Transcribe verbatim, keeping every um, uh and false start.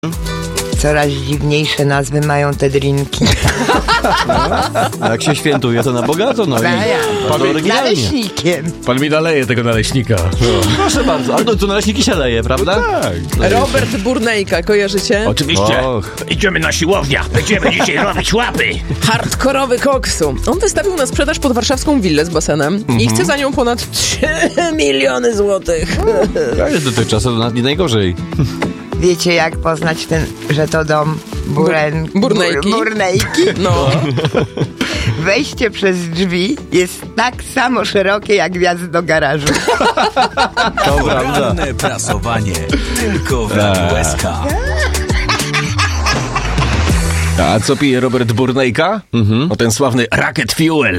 Coraz dziwniejsze nazwy mają te drinki. No, jak się świętuje, to na bogato, no i bardzo oryginalnie. Naleśnikiem. Pan mi naleje tego naleśnika. No. Proszę bardzo, ale no, to naleśniki się leje, prawda? Tak. Robert Burnejka, kojarzycie? Oczywiście. Och. Idziemy na siłownię. Będziemy dzisiaj robić łapy. Hardkorowy koksu. On wystawił na sprzedaż pod warszawską willę z basenem Mhm. i chce za nią ponad trzy miliony złotych. Jak dotychczas, to nawet nie najgorzej. Wiecie, jak poznać ten, że to dom buren... Burnejki? Bur, burnejki? No. Wejście przez drzwi jest tak samo szerokie, jak wjazd do garażu. To prawda. Poranne prasowanie. Tylko w Radiu S K. A co pije Robert Burnejka? Mhm. No ten sławny Rocket Fuel.